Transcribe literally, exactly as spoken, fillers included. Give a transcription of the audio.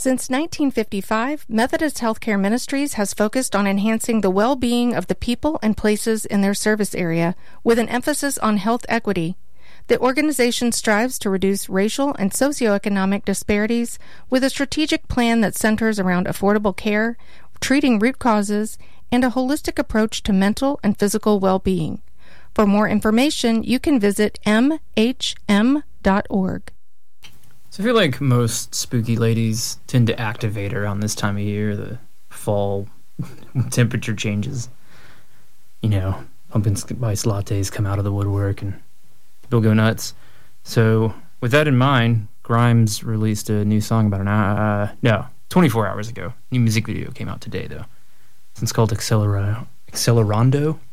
Since nineteen fifty-five, Methodist Healthcare Ministries has focused on enhancing the well-being of the people and places in their service area, with an emphasis on health equity. The organization strives to reduce racial and socioeconomic disparities with a strategic plan that centers around affordable care, treating root causes, and a holistic approach to mental and physical well-being. For more information, you can visit m h m dot org. So I feel like most spooky ladies tend to activate around this time of year, the fall temperature changes. You know, pumpkin spice lattes come out of the woodwork and people go nuts. So with that in mind, Grimes released a new song about an hour, uh, no, twenty-four hours ago. New music video came out today, though. It's called Accelera- Accelerando.